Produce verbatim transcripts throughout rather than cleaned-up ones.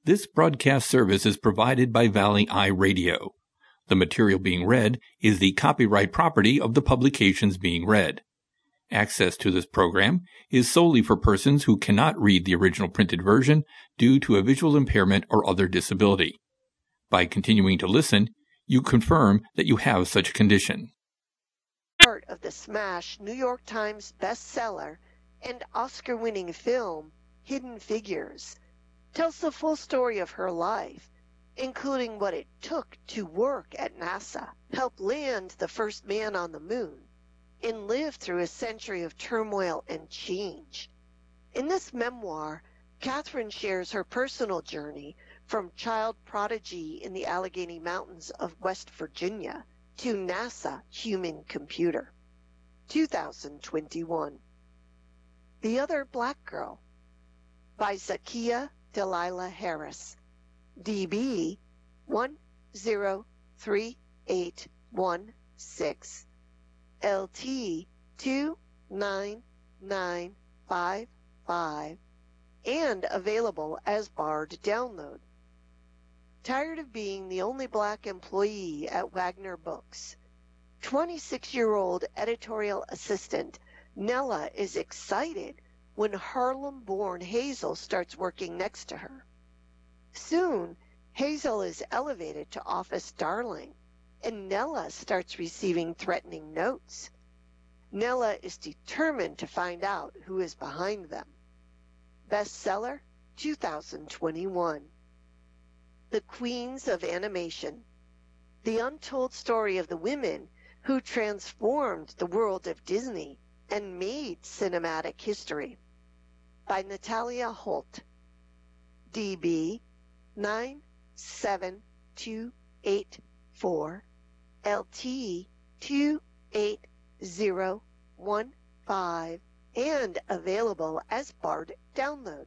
This broadcast service is provided by Valley Eye Radio. The material being read is the copyright property of the publications being read. Access to this program is solely for persons who cannot read the original printed version due to a visual impairment or other disability. By continuing to listen, you confirm that you have such a condition. Part of the smash New York Times bestseller and Oscar-winning film, Hidden Figures, tells the full story of her life, including what it took to work at NASA, help land the first man on the moon, and live through a century of turmoil and change. In this memoir, Catherine shares her personal journey from child prodigy in the Allegheny Mountains of West Virginia to NASA Human Computer. two thousand twenty-one. The Other Black Girl by Zakiya Delilah Harris, D B one zero three eight one six, L T two nine nine five five, and available as barred download. Tired of being the only black employee at Wagner Books, twenty-six-year-old editorial assistant Nella is excited when Harlem-born Hazel starts working next to her. Soon, Hazel is elevated to office darling, and Nella starts receiving threatening notes. Nella is determined to find out who is behind them. Bestseller, two thousand twenty-one. The Queens of Animation, the untold story of the women who transformed the world of Disney and made cinematic history, by Natalia Holt, D B nine seven two eight four, L T two eight zero one five, and available as barred download.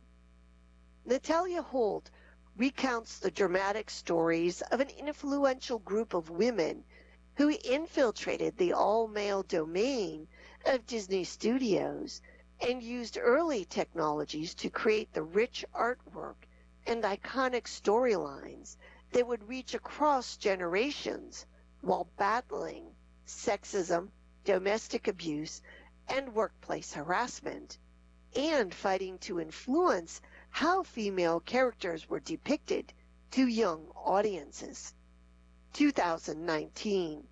Natalia Holt recounts the dramatic stories of an influential group of women who infiltrated the all-male domain of Disney Studios and used early technologies to create the rich artwork and iconic storylines that would reach across generations while battling sexism, domestic abuse, and workplace harassment, and fighting to influence how female characters were depicted to young audiences. two thousand nineteen.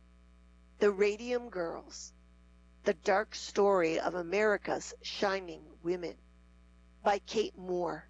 The Radium Girls, the dark story of America's shining women, by Kate Moore,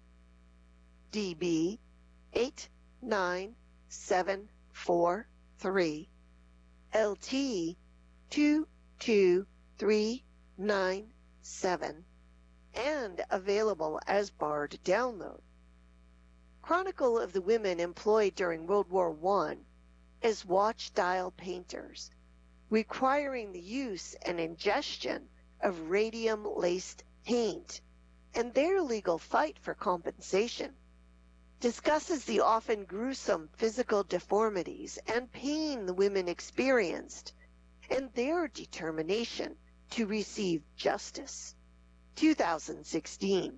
D B eight nine seven four three, L T two two three nine seven, and available as barred download. Chronicle of the women employed during World War One as watch dial painters, requiring the use and ingestion of radium-laced paint, and their legal fight for compensation. Discusses the often gruesome physical deformities and pain the women experienced, and their determination to receive justice. two thousand sixteen.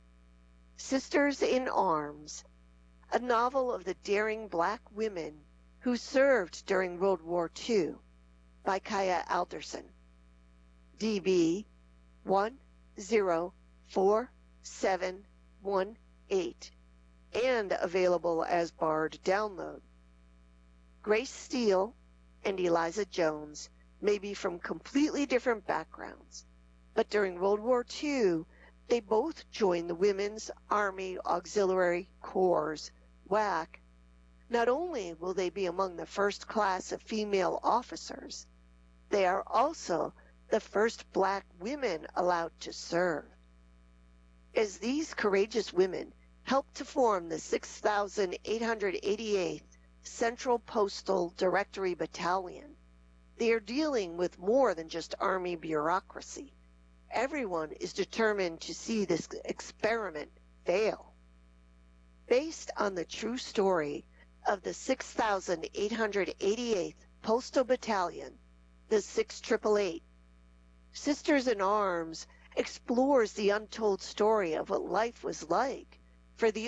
Sisters in Arms, a novel of the daring black women who served during World War Two, by Kaya Alderson, D B one zero four seven one eight, and available as barred download. Grace Steele and Eliza Jones may be from completely different backgrounds, but during World War Two, they both joined the Women's Army Auxiliary Corps, W A C. Not only will they be among the first class of female officers, they are also the first black women allowed to serve. As these courageous women helped to form the six thousand eight hundred eighty-eighth Central Postal Directory Battalion, they are dealing with more than just Army bureaucracy. Everyone is determined to see this experiment fail. Based on the true story of the six thousand eight hundred eighty-eighth Postal Battalion, the six triple eight, Sisters in Arms explores the untold story of what life was like for the